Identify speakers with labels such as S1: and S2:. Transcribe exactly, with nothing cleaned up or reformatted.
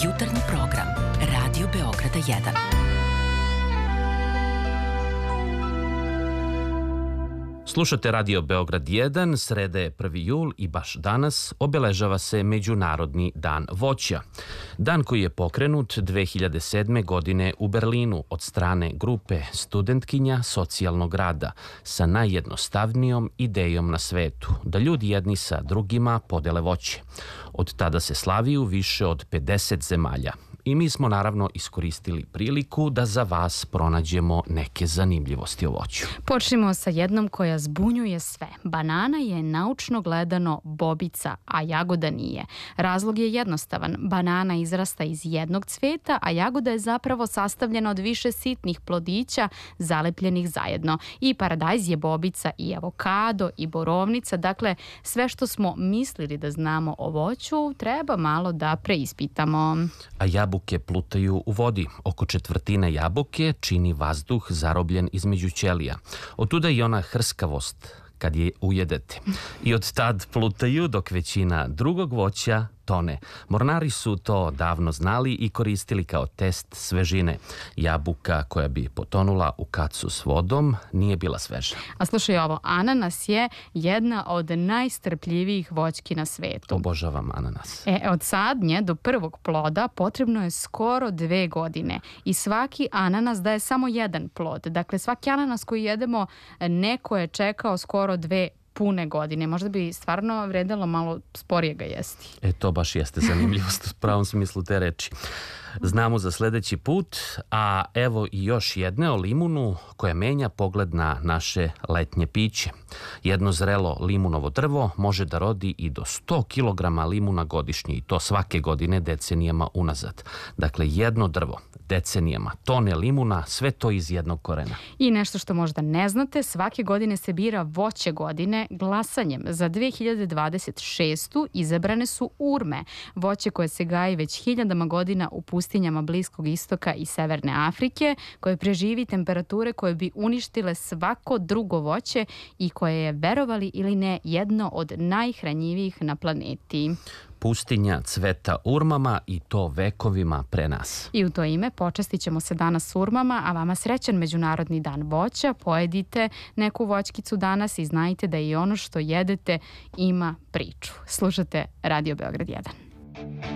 S1: Jutarnji program Radio Beograda jedan.
S2: Slušate Radio Beograd jedan, sreda je prvi jul i baš danas obeležava se Međunarodni dan voća. Dan koji je pokrenut dve hiljade sedme. godine u Berlinu od strane grupe studentkinja socijalnog rada sa najjednostavnijom idejom na svetu, da ljudi jedni sa drugima podele voće. Od tada se slavi u više od pedeset zemalja. I mi smo naravno iskoristili priliku da za vas pronađemo neke zanimljivosti o voću.
S3: Počnimo sa jednom koja zbunjuje sve. Banana je naučno gledano bobica, a jagoda nije. Razlog je jednostavan. Banana izrasta iz jednog cveta, a jagoda je zapravo sastavljena od više sitnih plodića zalepljenih zajedno. I paradajz je bobica, i avokado, i borovnica. Dakle, sve što smo mislili da znamo o voću treba malo da preispitamo.
S2: A jabuke plutaju u vodi. Oko četvrtine jabuke čini vazduh zarobljen između ćelija. Otuda i ona hrskavost kad je ujedete. I od tad plutaju dok većina drugog voća tone. Mornari su to davno znali i koristili kao test svežine. Jabuka koja bi potonula u kacu s vodom nije bila sveža.
S3: A slušaj ovo, ananas je jedna od najstrpljivijih voćki na svetu.
S2: Obožavam ananas.
S3: E, od sadnje do prvog ploda potrebno je skoro dve godine i svaki ananas daje samo jedan plod. Dakle, svaki ananas koji jedemo neko je čekao skoro dve pune godine. Možda bi stvarno vredelo malo sporije ga jesti.
S2: E, to baš jeste zanimljivost u pravom smislu te reči. Znamo za sledeći put, a evo i još jedne o limunu koja menja pogled na naše letnje piće. Jedno zrelo limunovo drvo može da rodi i do sto kilograma limuna godišnje i to svake godine decenijama unazad. Dakle, jedno drvo, decenijama, tone limuna, sve to iz jednog korena.
S3: I nešto što možda ne znate, svake godine se bira voće godine glasanjem. Za dve hiljade dvadeset šestu. izabrane su urme, voće koje se gaji već hiljadama godina u pustinjama Bliskog istoka i Severne Afrike, koje preživi temperature koje bi uništile svako drugo voće i koje je, verovali ili ne, jedno od najhranjivijih na planeti.
S2: Pustinja cveta urmama i to vekovima pre nas.
S3: I u to ime počastit ćemo se danas urmama, a vama srećan Međunarodni dan voća. Pojedite neku voćkicu danas i znajte da i ono što jedete ima priču. Slušate Radio Beograd jedan.